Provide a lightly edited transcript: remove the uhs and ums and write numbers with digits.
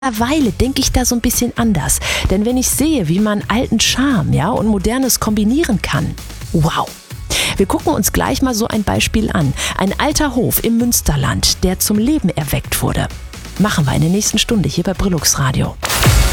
Mittlerweile denke ich da so ein bisschen anders. Denn wenn ich sehe, wie man alten Charme, und Modernes kombinieren kann, wow. Wir gucken uns gleich mal so ein Beispiel an. Ein alter Hof im Münsterland, der zum Leben erweckt wurde. Machen wir in der nächsten Stunde hier bei Brillux Radio.